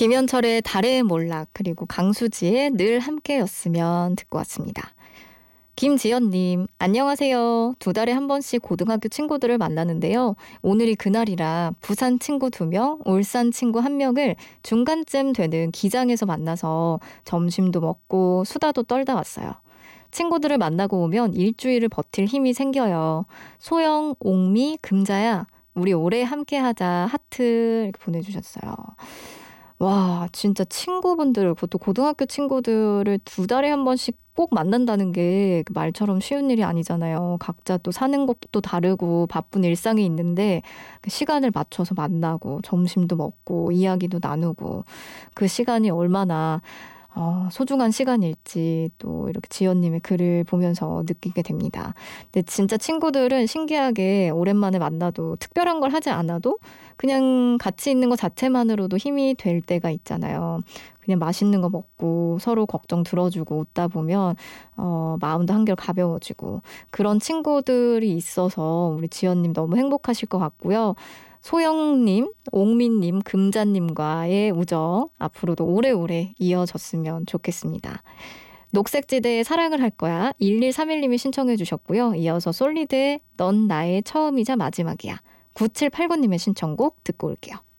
김현철의 달의 몰락 그리고 강수지의 늘 함께였으면 듣고 왔습니다. 김지연님, 안녕하세요. 2달에 한 번씩 고등학교 친구들을 만나는데요. 오늘이 그날이라 부산 친구 2명, 울산 친구 1명을 중간쯤 되는 기장에서 만나서 점심도 먹고 수다도 떨다 왔어요. 친구들을 만나고 오면 일주일을 버틸 힘이 생겨요. 소영, 옥미, 금자야, 우리 오래 함께하자 하트 이렇게 보내주셨어요. 와, 진짜 친구분들, 그것도 고등학교 친구들을 2달에 한 번씩 꼭 만난다는 게 말처럼 쉬운 일이 아니잖아요. 각자 또 사는 곳도 다르고 바쁜 일상이 있는데 그 시간을 맞춰서 만나고 점심도 먹고 이야기도 나누고 그 시간이 얼마나 소중한 시간일지 또 이렇게 지연님의 글을 보면서 느끼게 됩니다. 근데 진짜 친구들은 신기하게 오랜만에 만나도 특별한 걸 하지 않아도 그냥 같이 있는 것 자체만으로도 힘이 될 때가 있잖아요. 그냥 맛있는 거 먹고 서로 걱정 들어주고 웃다 보면 마음도 한결 가벼워지고 그런 친구들이 있어서 우리 지연님 너무 행복하실 것 같고요. 소영님, 옥민님, 금자님과의 우정 앞으로도 오래오래 이어졌으면 좋겠습니다. 녹색지대의 사랑을 할 거야 1131님이 신청해 주셨고요. 이어서 솔리드의 넌 나의 처음이자 마지막이야 9789님의 신청곡 듣고 올게요.